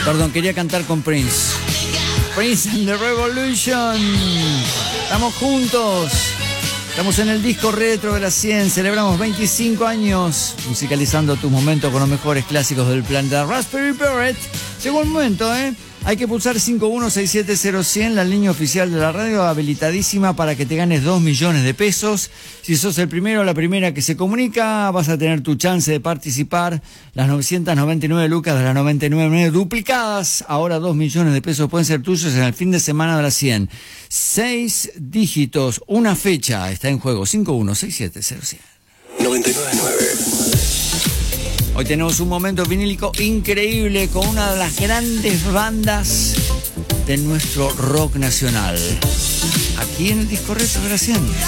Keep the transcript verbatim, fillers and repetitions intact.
Perdón, quería cantar con Prince. Prince and the Revolution. Estamos juntos. Estamos en el disco retro de la cien. Celebramos veinticinco años musicalizando tus momentos con los mejores clásicos del planeta Raspberry Beret. Llegó el momento, ¿eh? Hay que pulsar cinco uno seis siete cero cien, la línea oficial de la radio, habilitadísima para que te ganes dos millones de pesos. Si sos el primero o la primera que se comunica, vas a tener tu chance de participar. Las novecientas noventa y nueve lucas de las noventa y nueve duplicadas. Ahora dos millones de pesos pueden ser tuyos en el fin de semana de la cien. Seis dígitos, una fecha está en juego. cinco uno seis siete cero cien. noventa y nueve nueve. Hoy tenemos un momento vinílico increíble con una de las grandes bandas de nuestro rock nacional. Aquí en el disco retro de la cien.